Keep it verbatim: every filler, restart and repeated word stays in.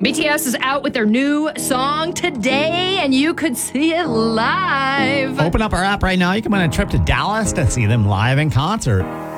B T S is out with their new song today, and you could see it live. Open up our app right now. You can win a trip to Dallas to see them live in concert.